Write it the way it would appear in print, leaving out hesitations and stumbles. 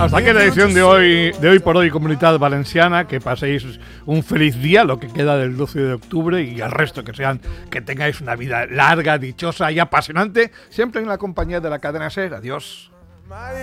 Hasta aquí la edición de hoy por hoy, Comunidad Valenciana. Que paséis un feliz día, lo que queda del 12 de octubre, y el resto que tengáis una vida larga, dichosa y apasionante, siempre en la compañía de la cadena SER. Adiós.